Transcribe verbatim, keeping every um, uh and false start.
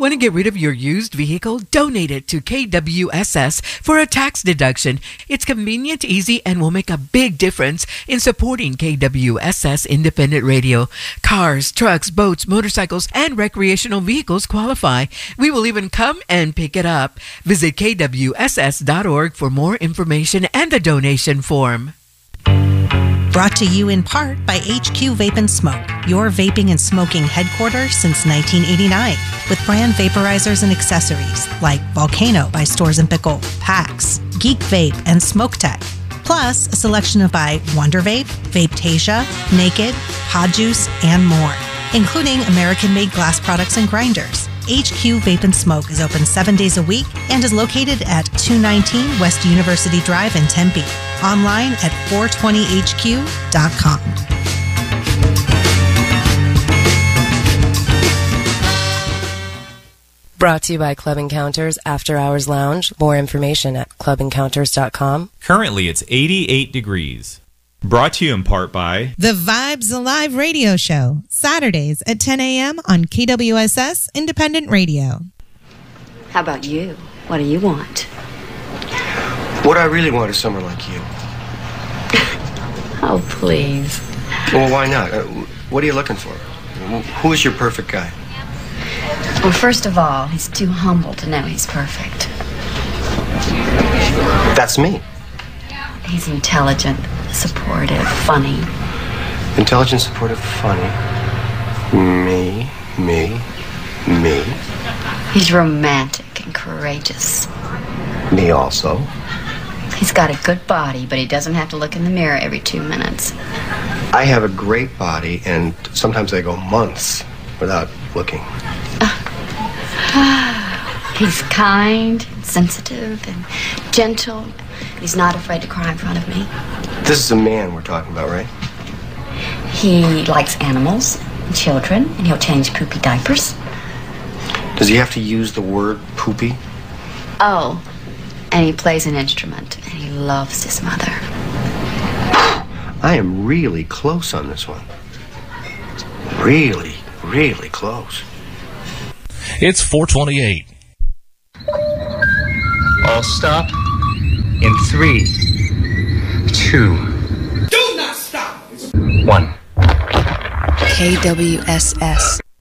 Want to get rid of your used vehicle? Donate it to K W S S for a tax deduction. It's convenient, easy, and will make a big difference in supporting K W S S Independent Radio. Cars, trucks, boats, motorcycles, and recreational vehicles qualify. We will even come and pick it up. Visit K W S S dot org for more information and a donation form. Brought to you in part by H Q Vape and Smoke, your vaping and smoking headquarters since nineteen eighty-nine, with brand vaporizers and accessories like Volcano by Stores and Pickle, PAX, Geek Vape, and Smoke Tech. Plus, a selection of by Wonder Vape, Vapetasia, Naked, Pod Juice, and more, including American-made glass products and grinders. H Q Vape and Smoke is open seven days a week and is located at two nineteen West University Drive in Tempe. Online at four twenty H Q dot com. Brought to you by Club Encounters After Hours Lounge. More information at club encounters dot com. Currently, it's eighty-eight degrees. Brought to you in part by The Vibes Alive Radio Show, Saturdays at ten a.m. on K W S S Independent Radio. How about you? What do you want? What I really want is someone like you. Oh, please. Well, why not? Uh, what are you looking for? Who is your perfect guy? Well, first of all, he's too humble to know he's perfect. That's me. He's intelligent, supportive, funny. Intelligent, supportive, funny. Me, me, me. He's romantic and courageous. Me also. He's got a good body, but he doesn't have to look in the mirror every two minutes. I have a great body, and sometimes I go months without looking. He's kind, and sensitive, and gentle. He's not afraid to cry in front of me. This is a man we're talking about, right? He likes animals and children, and he'll change poopy diapers. Does he have to use the word poopy? Oh, and he plays an instrument, and he loves his mother. I am really close on this one. Really, really close. It's four twenty-eight. All stop in three, two, do not stop. one. K W S S